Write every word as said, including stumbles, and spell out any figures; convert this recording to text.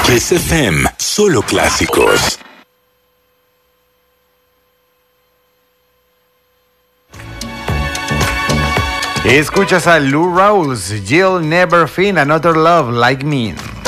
Kiss F M, solo clásicos. Escuchas a Lou Rawls, You'll Never Find Another Love Like Me.